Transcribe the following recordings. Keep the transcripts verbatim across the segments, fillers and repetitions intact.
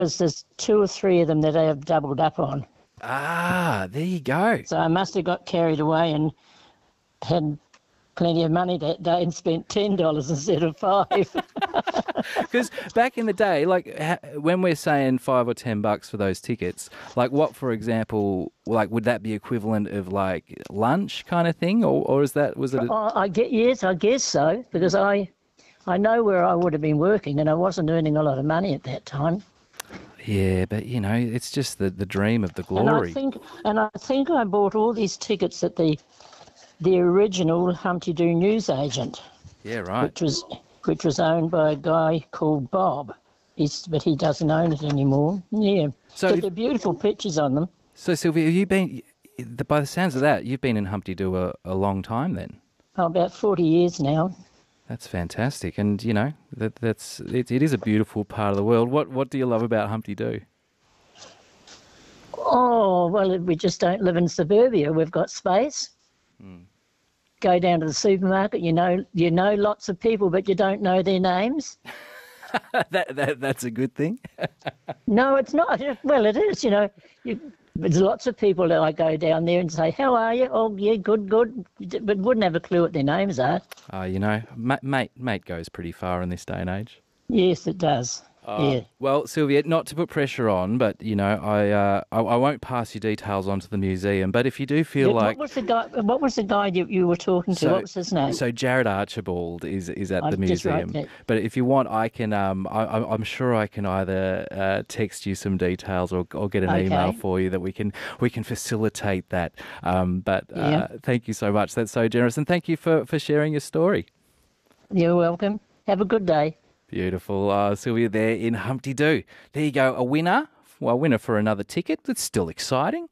there's two or three of them that I have doubled up on. Ah, there you go. So I must have got carried away and had plenty of money that day and spent ten dollars instead of five. Because back in the day, like ha- when we're saying five or ten bucks for those tickets, like what, for example, like would that be equivalent of like lunch kind of thing, or or is that was it? A... I, I get yes, I guess so, because I, I know where I would have been working, and I wasn't earning a lot of money at that time. Yeah, but you know, it's just the, the dream of the And I glory. think, and I think I bought all these tickets at the, the original Humpty Doo newsagent, Yeah, right. which was which was owned by a guy called Bob. He's, but he doesn't own it anymore. Yeah. So But if- they're beautiful pictures on them. So Sylvia, have you been? By the sounds of that, you've been in Humpty Doo a, a long time then. Oh, about forty years now. That's fantastic, and you know that that's it, it is a beautiful part of the world. What what do you love about Humpty Doo? Oh, well, we just don't live in suburbia. We've got space. Mm. Go down to the supermarket, you know you know lots of people, but you don't know their names. that, that that's a good thing. No, it's not. Well, it is, you know. You, there's lots of people that I go down there and say, how are you? Oh, yeah, good, good. But wouldn't have a clue what their names are. Uh, you know, ma- mate, mate goes pretty far in this day and age. Yes, it does. Uh, yeah. Well, Sylvia, not to put pressure on, but you know, I, uh, I I won't pass your details on to the museum. But if you do feel Yeah, like, what was the guy? What was the guy you, you were talking to? So- what was his name? so Jared Archibald is is at I'll the just write museum. that. But if you want, I can. Um, I, I'm I'm sure I can either uh, text you some details or or get an Okay. email for you that we can we can facilitate that. Um, but uh, Yeah. thank you so much. That's so generous, and thank you for for sharing your story. You're welcome. Have a good day. Beautiful. Uh, Sylvia there in Humpty Doo. There you go, a winner. Well, a winner for another ticket. That's still exciting.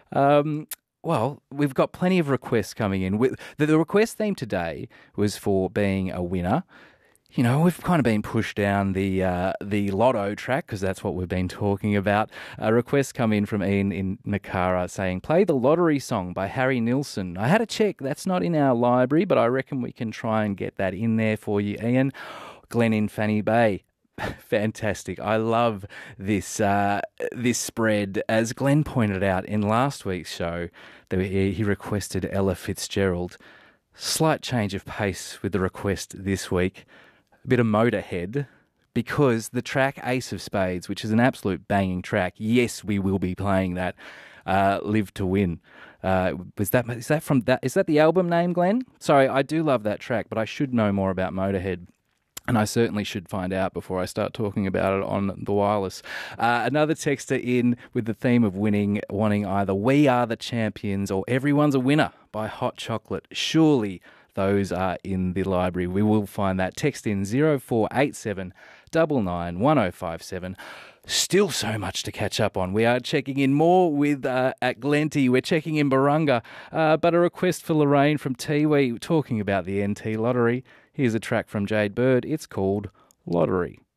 Um, well, we've got plenty of requests coming in. With- The, the request theme today was for being a winner. You know, we've kind of been pushed down the uh, the lotto track because that's what we've been talking about. A request come in from Ian in Nakara saying, play the lottery song by Harry Nilsson. I had a check. That's not in our library, but I reckon we can try and get that in there for you, Ian. Glenn in Fanny Bay. Fantastic. I love this uh, this spread. As Glenn pointed out in last week's show, that he he requested Ella Fitzgerald. Slight change of pace with the request this week. A bit of Motorhead, because the track Ace of Spades, which is an absolute banging track, yes, we will be playing that, uh, Live to Win. Uh, was that is that from that? Is that the album name, Glenn? Sorry, I do love that track, but I should know more about Motorhead. And I certainly should find out before I start talking about it on the wireless. Uh, another texter in with the theme of winning, wanting either We Are the Champions or Everyone's a Winner by Hot Chocolate. Surely those are in the library. We will find that. Text in zero four eight seven nine nine one zero five seven. Still so much to catch up on. We are checking in more with uh, at Glenty. We're checking in Barunga. Uh, but a request for Lorraine from Tiwi talking about the N T Lottery. Here's a track from Jade Bird. It's called Lottery.